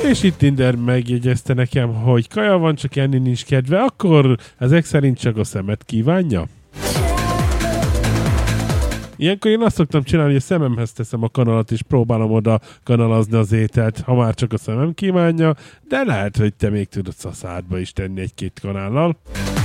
És itt Tinder megjegyezte nekem, hogy kaja van, csak enni nincs kedve, akkor ezek szerint csak a szemet kívánja. Ilyenkor én azt szoktam csinálni, hogy a szememhez teszem a kanalat, és próbálom oda kanalazni az ételt, ha már csak a szemem kívánja, de lehet, hogy te még tudod a szádba is tenni egy-két kanállal.